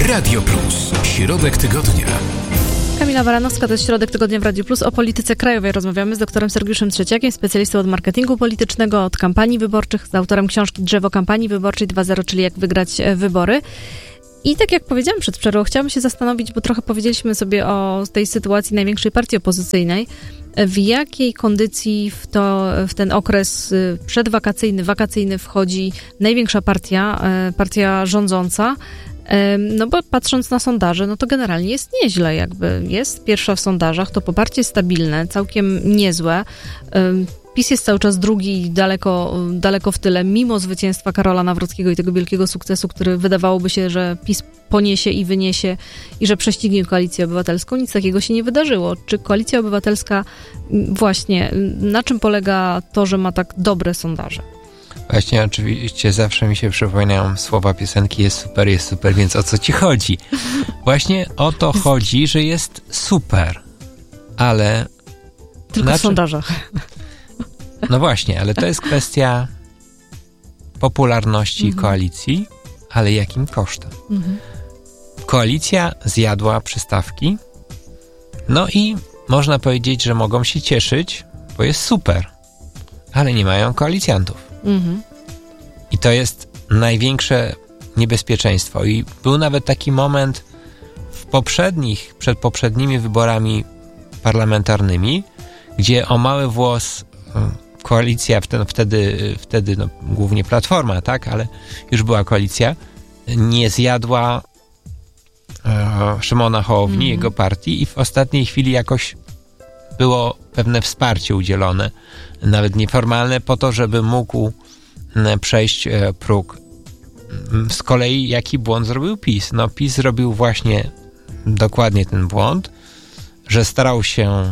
Radio Plus. Środek tygodnia. Kamila Baranowska, to jest Środek Tygodnia w Radiu Plus. O polityce krajowej rozmawiamy z doktorem Sergiuszem Trzeciakiem, specjalistą od marketingu politycznego, od kampanii wyborczych, z autorem książki Drzewo kampanii wyborczej 2.0, czyli jak wygrać wybory. I tak jak powiedziałam przed przerwą, chciałam się zastanowić, bo trochę powiedzieliśmy sobie o tej sytuacji największej partii opozycyjnej. W jakiej kondycji w ten okres przedwakacyjny, wakacyjny wchodzi największa partia rządząca? No bo patrząc na sondaże, no to generalnie jest nieźle, jakby jest pierwsza w sondażach, to poparcie stabilne, całkiem niezłe. PiS jest cały czas drugi, daleko w tyle, mimo zwycięstwa Karola Nawrockiego i tego wielkiego sukcesu, który wydawałoby się, że PiS poniesie i wyniesie i że prześcignie Koalicję Obywatelską. Nic takiego się nie wydarzyło. Czy Koalicja Obywatelska właśnie, na czym polega to, że ma tak dobre sondaże? Właśnie, oczywiście zawsze mi się przypominają słowa piosenki jest super, więc o co ci chodzi? Właśnie o to chodzi, że jest super, ale... Tylko w sondażach. No właśnie, ale to jest kwestia popularności koalicji, ale jakim kosztem? Koalicja zjadła przystawki, no i można powiedzieć, że mogą się cieszyć, bo jest super, ale nie mają koalicjantów. I to jest największe niebezpieczeństwo. I był nawet taki moment przed poprzednimi wyborami parlamentarnymi, gdzie o mały włos koalicja, wtedy no, głównie Platforma, tak, ale już była koalicja, nie zjadła Szymona Hołowni, jego partii, i w ostatniej chwili jakoś było pewne wsparcie udzielone, nawet nieformalne, po to, żeby mógł przejść próg. Z kolei jaki błąd zrobił PiS? No PiS zrobił właśnie dokładnie ten błąd, że starał się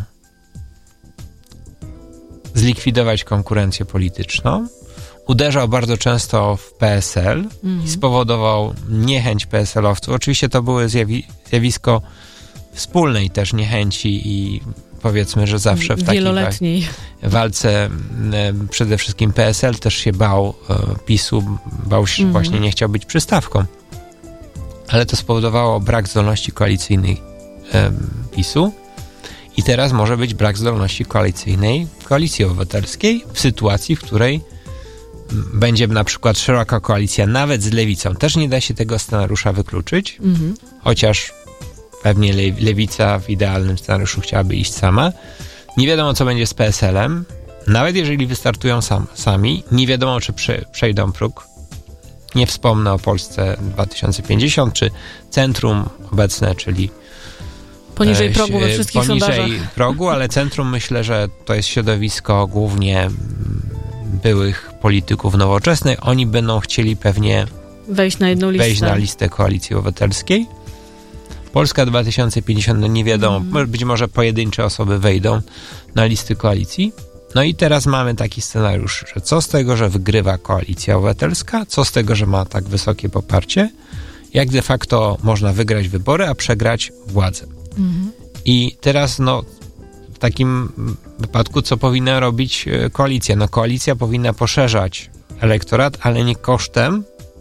zlikwidować konkurencję polityczną, uderzał bardzo często w PSL i spowodował niechęć PSL-owców. Oczywiście to było zjawisko wspólnej też niechęci i powiedzmy, że zawsze w takiej walce przede wszystkim PSL też się bał PiS-u, bał się właśnie, nie chciał być przystawką. Ale to spowodowało brak zdolności koalicyjnej PiS-u i teraz może być brak zdolności koalicyjnej Koalicji Obywatelskiej w sytuacji, w której będzie na przykład szeroka koalicja nawet z Lewicą. Też nie da się tego scenariusza wykluczyć, chociaż pewnie Lewica w idealnym scenariuszu chciałaby iść sama. Nie wiadomo, co będzie z PSL-em. Nawet jeżeli wystartują sami, nie wiadomo, czy przejdą próg. Nie wspomnę o Polsce 2050, czy Centrum obecne, czyli poniżej progu we wszystkich sondażach. Poniżej progu, ale Centrum, myślę, że to jest środowisko głównie byłych polityków Nowoczesnej. Oni będą chcieli pewnie wejść na jedną listę. Wejść na listę Koalicji Obywatelskiej. Polska 2050, no nie wiadomo, być może pojedyncze osoby wejdą na listy koalicji. No i teraz mamy taki scenariusz, że co z tego, że wygrywa Koalicja Obywatelska, co z tego, że ma tak wysokie poparcie, jak de facto można wygrać wybory, a przegrać władzę. I teraz no w takim wypadku co powinna robić koalicja? No koalicja powinna poszerzać elektorat, ale nie kosztem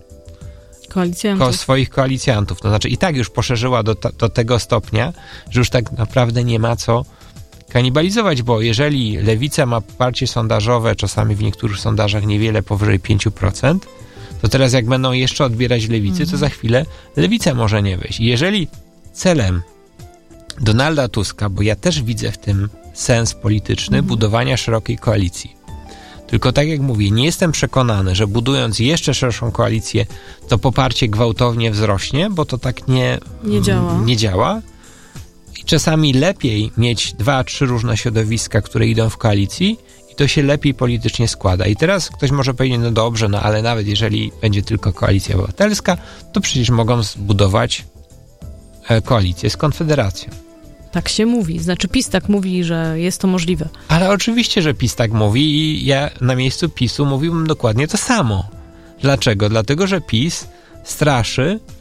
swoich koalicjantów. To znaczy i tak już poszerzyła do tego stopnia, że już tak naprawdę nie ma co kanibalizować, bo jeżeli Lewica ma poparcie sondażowe, czasami w niektórych sondażach niewiele powyżej 5%, to teraz jak będą jeszcze odbierać Lewicy, to za chwilę Lewica może nie wejść. I jeżeli celem Donalda Tuska, bo ja też widzę w tym sens polityczny budowania szerokiej koalicji, tylko tak jak mówię, nie jestem przekonany, że budując jeszcze szerszą koalicję, to poparcie gwałtownie wzrośnie, bo to tak nie działa. I czasami lepiej mieć 2-3 różne środowiska, które idą w koalicji i to się lepiej politycznie składa. I teraz ktoś może powiedzieć, no dobrze, no ale nawet jeżeli będzie tylko Koalicja Obywatelska, to przecież mogą zbudować koalicję z Konfederacją. Tak się mówi. Znaczy PiS tak mówi, że jest to możliwe. Ale oczywiście, że PiS tak mówi i ja na miejscu PiS-u mówiłbym dokładnie to samo. Dlaczego? Dlatego, że PiS straszy,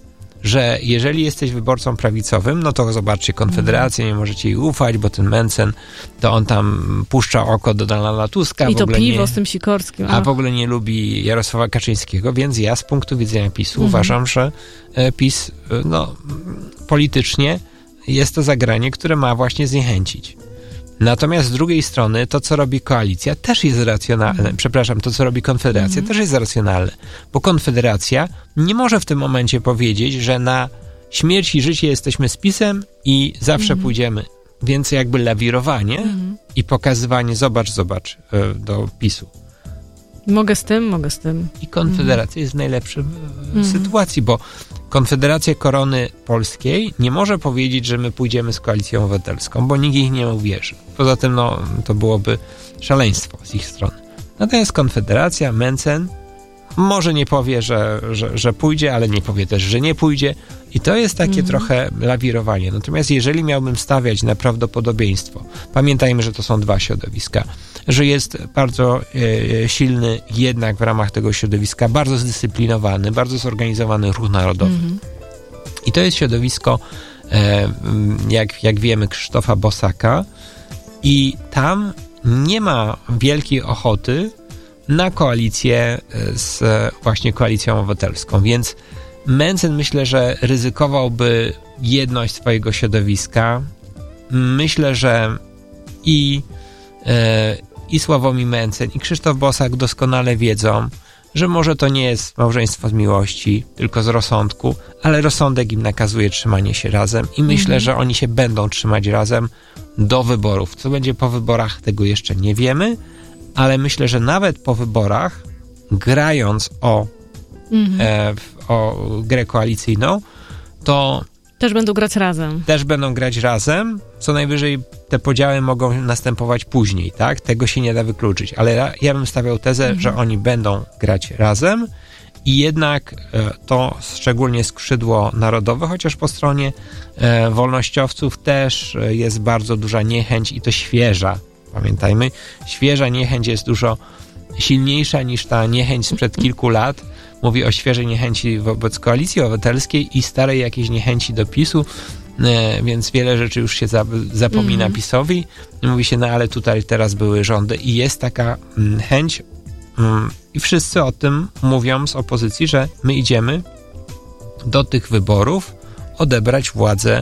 że jeżeli jesteś wyborcą prawicowym, no to zobaczcie, Konfederację, nie możecie jej ufać, bo ten Mencen, to on tam puszcza oko do Donalda Tuska. I to piwo z tym Sikorskim. A w ogóle nie lubi Jarosława Kaczyńskiego, więc ja z punktu widzenia PiS-u uważam, że PiS politycznie jest to zagranie, które ma właśnie zniechęcić. Natomiast z drugiej strony to, co robi koalicja, też jest racjonalne. To, co robi Konfederacja, też jest racjonalne. Bo Konfederacja nie może w tym momencie powiedzieć, że na śmierć i życie jesteśmy z PiS-em i zawsze pójdziemy. Więc jakby lawirowanie i pokazywanie zobacz do PiS-u. Mogę z tym. I Konfederacja jest w najlepszej sytuacji, bo Konfederacja Korony Polskiej nie może powiedzieć, że my pójdziemy z Koalicją Obywatelską, bo nikt ich nie uwierzy. Poza tym, to byłoby szaleństwo z ich strony. Natomiast Konfederacja, Mencen może nie powie, że pójdzie, ale nie powie też, że nie pójdzie. I to jest takie trochę lawirowanie. Natomiast jeżeli miałbym stawiać na prawdopodobieństwo, pamiętajmy, że to są dwa środowiska, że jest bardzo silny jednak w ramach tego środowiska, bardzo zdyscyplinowany, bardzo zorganizowany ruch narodowy. I to jest środowisko, jak wiemy, Krzysztofa Bosaka i tam nie ma wielkiej ochoty na koalicję z właśnie Koalicją Obywatelską, więc Mencen myślę, że ryzykowałby jedność swojego środowiska. Myślę, że i Sławomir Mencen, i Krzysztof Bosak doskonale wiedzą, że może to nie jest małżeństwo z miłości, tylko z rozsądku, ale rozsądek im nakazuje trzymanie się razem i myślę, że oni się będą trzymać razem do wyborów. Co będzie po wyborach, tego jeszcze nie wiemy, ale myślę, że nawet po wyborach, grając o grę koalicyjną, to też będą grać razem. Co najwyżej te podziały mogą następować później, tak? Tego się nie da wykluczyć. Ale ja bym stawiał tezę, że oni będą grać razem i jednak to szczególnie skrzydło narodowe, chociaż po stronie wolnościowców też jest bardzo duża niechęć i to świeża. Pamiętajmy, świeża niechęć jest dużo silniejsza niż ta niechęć sprzed kilku lat. Mówi o świeżej niechęci wobec Koalicji Obywatelskiej i starej jakiejś niechęci do PiS-u, więc wiele rzeczy już się zapomina PiS-owi. Mówi się, ale tutaj teraz były rządy i jest taka chęć i wszyscy o tym mówią z opozycji, że my idziemy do tych wyborów odebrać władzę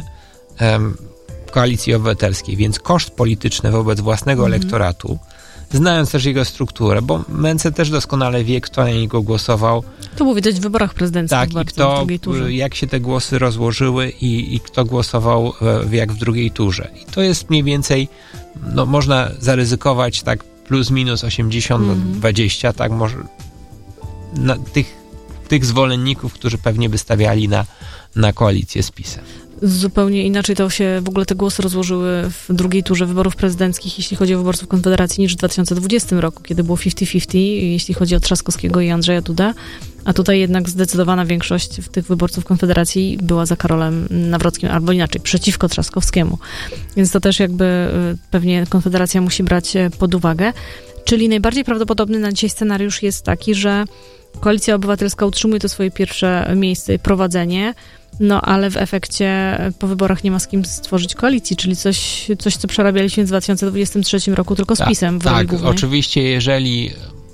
Koalicji Obywatelskiej, więc koszt polityczny wobec własnego elektoratu, znając też jego strukturę, bo Mencen też doskonale wie, kto na niego głosował. To było widać w wyborach prezydenckich w drugiej turze. Jak się te głosy rozłożyły i kto głosował jak w drugiej turze. I to jest mniej więcej, można zaryzykować tak plus minus 80-20, tak może na tych zwolenników, którzy pewnie by stawiali na koalicję z PiS-em. Zupełnie inaczej to się w ogóle te głosy rozłożyły w drugiej turze wyborów prezydenckich, jeśli chodzi o wyborców Konfederacji, niż w 2020 roku, kiedy było 50-50, jeśli chodzi o Trzaskowskiego i Andrzeja Dudę. A tutaj jednak zdecydowana większość tych wyborców Konfederacji była za Karolem Nawrockim, albo inaczej, przeciwko Trzaskowskiemu. Więc to też jakby pewnie Konfederacja musi brać pod uwagę. Czyli najbardziej prawdopodobny na dzisiaj scenariusz jest taki, że Koalicja Obywatelska utrzymuje to swoje pierwsze miejsce i prowadzenie, ale w efekcie po wyborach nie ma z kim stworzyć koalicji, czyli coś co przerabialiśmy w 2023 roku tylko z PiS-em w roli głównej. Oczywiście, jeżeli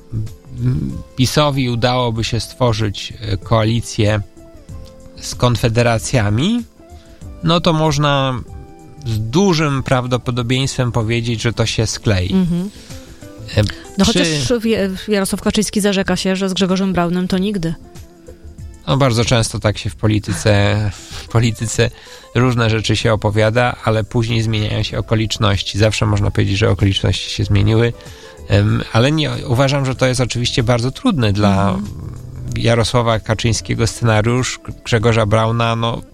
PiS-owi udałoby się stworzyć koalicję z konfederacjami, to można z dużym prawdopodobieństwem powiedzieć, że to się sklei. Chociaż Jarosław Kaczyński zarzeka się, że z Grzegorzem Braunem to nigdy. Bardzo często tak się w polityce różne rzeczy się opowiada, ale później zmieniają się okoliczności. Zawsze można powiedzieć, że okoliczności się zmieniły, ale nie uważam, że to jest oczywiście bardzo trudny dla Jarosława Kaczyńskiego scenariusz. Grzegorza Brauna,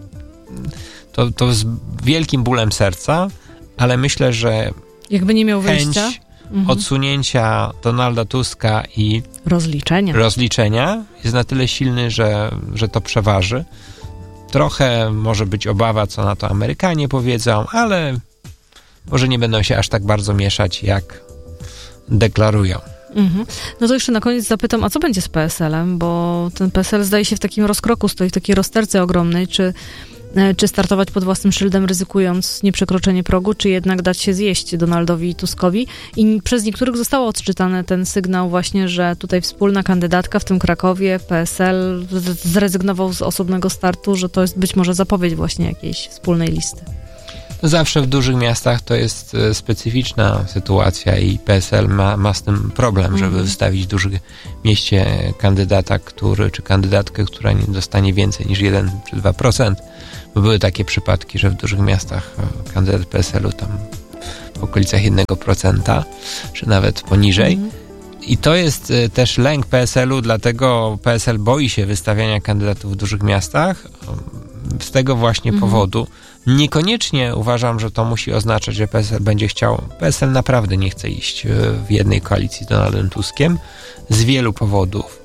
to z wielkim bólem serca, ale myślę, że jakby nie miał wyjścia, odsunięcia Donalda Tuska i rozliczenia jest na tyle silny, że to przeważy. Trochę może być obawa, co na to Amerykanie powiedzą, ale może nie będą się aż tak bardzo mieszać, jak deklarują. No to jeszcze na koniec zapytam, a co będzie z PSL-em? Bo ten PSL zdaje się w takim rozkroku, stoi w takiej rozterce ogromnej. Czy startować pod własnym szyldem, ryzykując nieprzekroczenie progu, czy jednak dać się zjeść Donaldowi i Tuskowi? I przez niektórych zostało odczytany ten sygnał właśnie, że tutaj wspólna kandydatka, w tym Krakowie, PSL zrezygnował z osobnego startu, że to jest być może zapowiedź właśnie jakiejś wspólnej listy. Zawsze w dużych miastach to jest specyficzna sytuacja i PSL ma z tym problem, żeby wystawić w dużym mieście kandydata, czy kandydatkę, która nie dostanie więcej niż 1 czy 2%. Bo były takie przypadki, że w dużych miastach kandydat PSL-u tam w okolicach 1%, czy nawet poniżej. I to jest też lęk PSL-u, dlatego PSL boi się wystawiania kandydatów w dużych miastach z tego właśnie powodu. Niekoniecznie uważam, że to musi oznaczać, że PSL będzie chciał. PSL naprawdę nie chce iść w jednej koalicji z Donaldem Tuskiem z wielu powodów.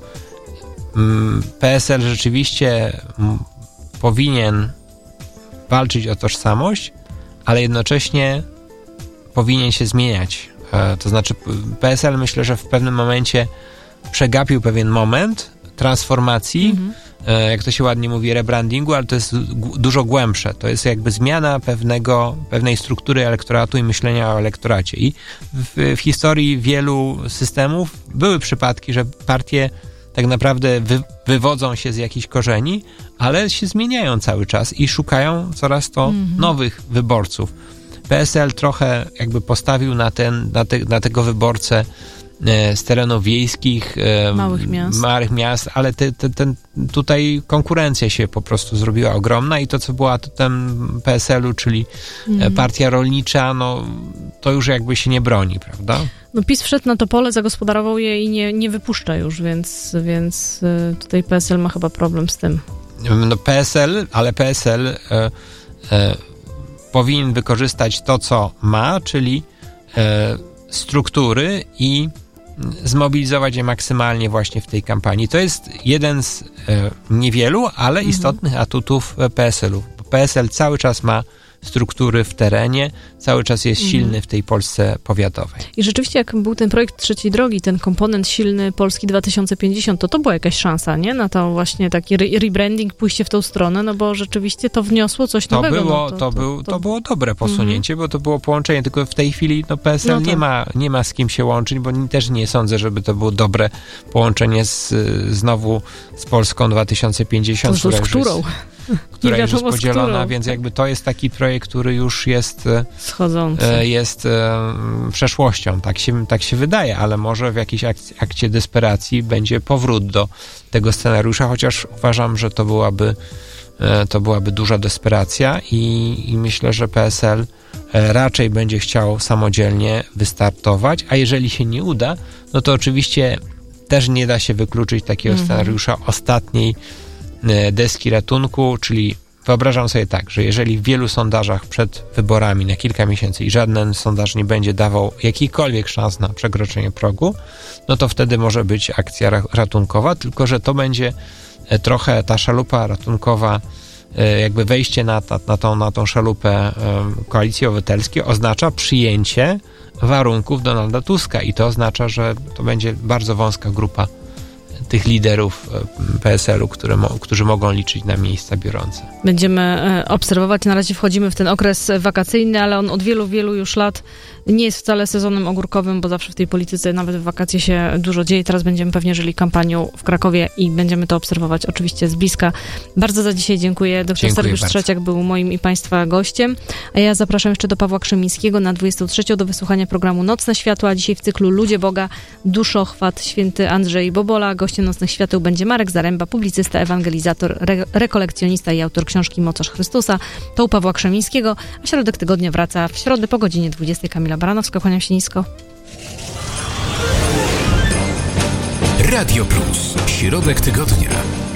PSL rzeczywiście powinien walczyć o tożsamość, ale jednocześnie powinien się zmieniać. To znaczy PSL, myślę, że w pewnym momencie przegapił pewien moment transformacji, jak to się ładnie mówi, rebrandingu, ale to jest dużo głębsze. To jest jakby zmiana pewnej struktury elektoratu i myślenia o elektoracie. I w historii wielu systemów były przypadki, że partie tak naprawdę wywodzą się z jakichś korzeni, ale się zmieniają cały czas i szukają coraz to nowych wyborców. PSL trochę jakby postawił na tego wyborcę z terenów wiejskich, małych miast, ale tutaj konkurencja się po prostu zrobiła ogromna i to, co było atutem PSL-u, czyli partia rolnicza, no to już jakby się nie broni, prawda? No PiS wszedł na to pole, zagospodarował je i nie wypuszcza już, więc tutaj PSL ma chyba problem z tym. No PSL powinien wykorzystać to, co ma, czyli struktury i zmobilizować je maksymalnie właśnie w tej kampanii. To jest jeden z niewielu, ale istotnych atutów PSL-u. PSL cały czas ma struktury w terenie, cały czas jest silny w tej Polsce powiatowej. I rzeczywiście, jak był ten projekt Trzeciej Drogi, ten komponent silny Polski 2050, to była jakaś szansa, nie? Na to właśnie taki rebranding, pójście w tą stronę, no bo rzeczywiście to wniosło coś nowego. To było dobre posunięcie, bo to było połączenie, tylko w tej chwili PSL nie ma z kim się łączyć, bo też nie sądzę, żeby to było dobre połączenie znowu z Polską 2050. Która już jest podzielona, więc jakby to jest taki projekt, który już jest schodzący. Jest przeszłością. Tak się wydaje, ale może w jakiejś akcie desperacji będzie powrót do tego scenariusza, chociaż uważam, że to byłaby duża desperacja i myślę, że PSL raczej będzie chciał samodzielnie wystartować, a jeżeli się nie uda, no to oczywiście też nie da się wykluczyć takiego scenariusza ostatniej deski ratunku, czyli wyobrażam sobie tak, że jeżeli w wielu sondażach przed wyborami na kilka miesięcy i żaden sondaż nie będzie dawał jakichkolwiek szans na przekroczenie progu, no to wtedy może być akcja ratunkowa, tylko że to będzie trochę ta szalupa ratunkowa, jakby wejście na tą szalupę Koalicji Obywatelskiej oznacza przyjęcie warunków Donalda Tuska i to oznacza, że to będzie bardzo wąska grupa tych liderów PSL-u, którzy mogą liczyć na miejsca biorące. Będziemy obserwować. Na razie wchodzimy w ten okres wakacyjny, ale on od wielu, wielu już lat nie jest wcale sezonem ogórkowym, bo zawsze w tej polityce nawet w wakacje się dużo dzieje. Teraz będziemy pewnie żyli kampanią w Krakowie i będziemy to obserwować oczywiście z bliska. Bardzo za dzisiaj dziękuję. Dr Sergiusz Trzeciak był moim i Państwa gościem, a ja zapraszam jeszcze do Pawła Krzemińskiego na 23 do wysłuchania programu Nocne Światła, a dzisiaj w cyklu Ludzie Boga, Duszochwat, święty Andrzej Bobola. Gościem Nocnych Świateł będzie Marek Zaręba, publicysta, ewangelizator, rekolekcjonista i autor książki Mocarz Chrystusa. To u Pawła Krzemińskiego, a Środek Tygodnia wraca w środę po godzinie 20. Kamila Baranowska, kłaniam się nisko. Radio Plus. Środek tygodnia.